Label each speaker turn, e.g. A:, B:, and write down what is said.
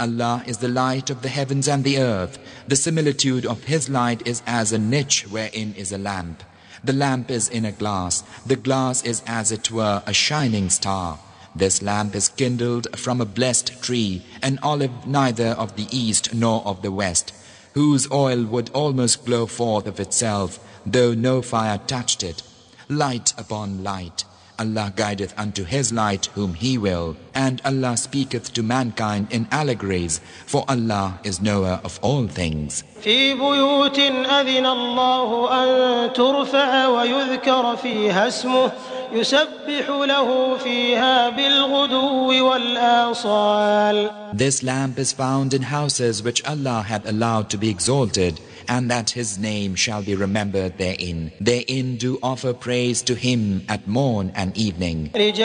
A: Allah is the light of the heavens and the earth. The similitude of His light is as a niche wherein is a lamp. The lamp is in a glass. The glass is as it were a shining star. This lamp is kindled from a blessed tree, an olive neither of the east nor of the west, whose oil would almost glow forth of itself, though no fire touched it. Light upon light. Allah guideth unto His light whom He will, and Allah speaketh to mankind in allegories, for Allah is knower of all things.
B: في بيوت أذن الله أن ترفع ويذكر فيها اسمه يسبح له فيها بالغدو والآصال.
A: This lamp is found in houses which Allah hath allowed to be exalted, and that His name shall be remembered therein. Therein do offer praise to Him at morn and evening.